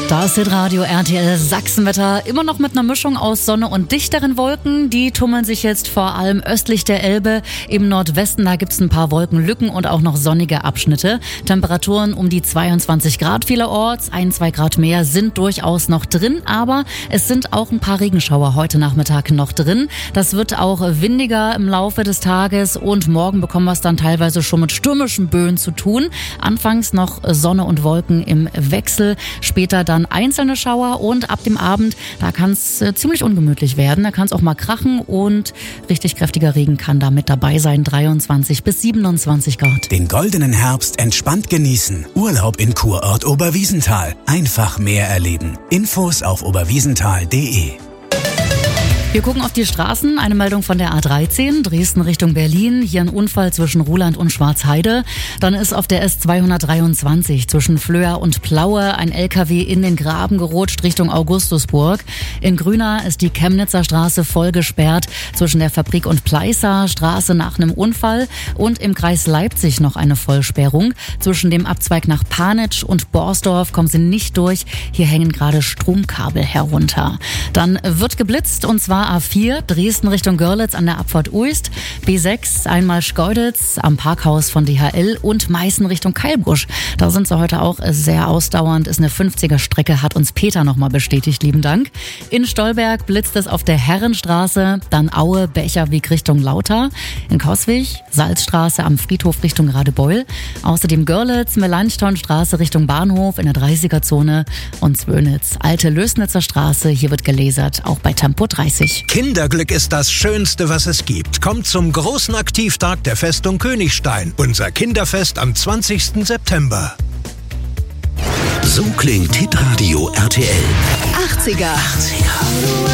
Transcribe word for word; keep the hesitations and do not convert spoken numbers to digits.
Da ist Hitradio R T L Sachsenwetter, immer noch mit einer Mischung aus Sonne und dichteren Wolken. Die tummeln sich jetzt vor allem östlich der Elbe. Im Nordwesten, da gibt's ein paar Wolkenlücken und auch noch sonnige Abschnitte. Temperaturen um die zweiundzwanzig Grad vielerorts, ein, zwei Grad mehr sind durchaus noch drin, aber es sind auch ein paar Regenschauer heute Nachmittag noch drin. Das wird auch windiger im Laufe des Tages und morgen bekommen wir es dann teilweise schon mit stürmischen Böen zu tun. Anfangs noch Sonne und Wolken im Wechsel, später dann einzelne Schauer und ab dem Abend, da kann es äh, ziemlich ungemütlich werden. Da kann es auch mal krachen und richtig kräftiger Regen kann da mit dabei sein. dreiundzwanzig bis siebenundzwanzig Grad. Den goldenen Herbst entspannt genießen. Urlaub in Kurort Oberwiesenthal. Einfach mehr erleben. Infos auf oberwiesenthal punkt de. Wir gucken auf die Straßen. Eine Meldung von der A dreizehn, Dresden Richtung Berlin. Hier ein Unfall zwischen Ruhland und Schwarzheide. Dann ist auf der S zweihundertdreiundzwanzig zwischen Flöa und Plaue ein L K W in den Graben gerutscht Richtung Augustusburg. In Grünau ist die Chemnitzer Straße voll gesperrt zwischen der Fabrik und Pleißer Straße nach einem Unfall. Und im Kreis Leipzig noch eine Vollsperrung. Zwischen dem Abzweig nach Panitsch und Borsdorf kommen sie nicht durch. Hier hängen gerade Stromkabel herunter. Dann wird geblitzt und zwar A vier, Dresden Richtung Görlitz an der Abfahrt Uist, B sechs, einmal Schkeuditz am Parkhaus von D H L und Meißen Richtung Keilbusch. Da sind sie heute auch sehr ausdauernd, ist eine fünfziger Strecke, hat uns Peter nochmal bestätigt, lieben Dank. In Stolberg blitzt es auf der Herrenstraße, dann Aue, Becherweg Richtung Lauter, in Coswig, Salzstraße am Friedhof Richtung Radebeul, außerdem Görlitz, Melanchthonstraße Richtung Bahnhof in der dreißiger-Zone und Zwönitz, alte Lösnitzer Straße, hier wird gelasert, auch bei Tempo dreißig. Kinderglück ist das Schönste, was es gibt. Kommt zum großen Aktivtag der Festung Königstein. Unser Kinderfest am zwanzigsten September. So klingt Hitradio R T L. achtziger. achtziger.